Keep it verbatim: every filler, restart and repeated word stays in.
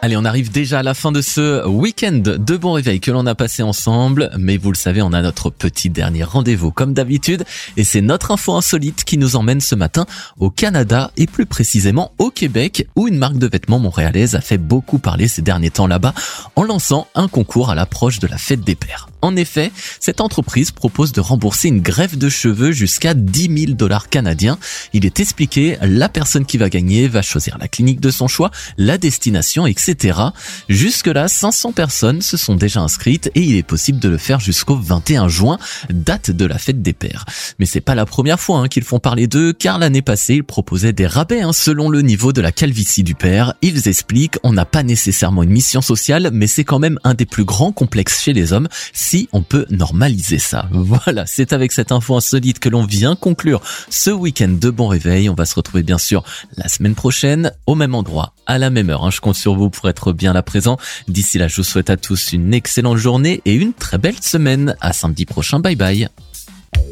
Allez, on arrive déjà à la fin de ce week-end de bon réveil que l'on a passé ensemble. Mais vous le savez, on a notre petit dernier rendez-vous comme d'habitude. Et c'est notre info insolite qui nous emmène ce matin au Canada et plus précisément au Québec, où une marque de vêtements montréalaise a fait beaucoup parler ces derniers temps là-bas en lançant un concours à l'approche de la fête des pères. En effet, cette entreprise propose de rembourser une greffe de cheveux jusqu'à dix mille dollars canadiens. Il est expliqué, la personne qui va gagner va choisir la clinique de son choix, la destination, et cetera. Jusque-là, cinq cents personnes se sont déjà inscrites et il est possible de le faire jusqu'au vingt et un juin, date de la fête des pères. Mais c'est pas la première fois hein, qu'ils font parler d'eux, car l'année passée, ils proposaient des rabais hein, selon le niveau de la calvitie du père. Ils expliquent, on n'a pas nécessairement une mission sociale, mais c'est quand même un des plus grands complexes chez les hommes. Si on peut normaliser ça. Voilà, c'est avec cette info insolite que l'on vient conclure ce week-end de bon réveil. On va se retrouver bien sûr la semaine prochaine, au même endroit, à la même heure. Je compte sur vous pour être bien là présent. D'ici là, je vous souhaite à tous une excellente journée et une très belle semaine. À samedi prochain, bye bye.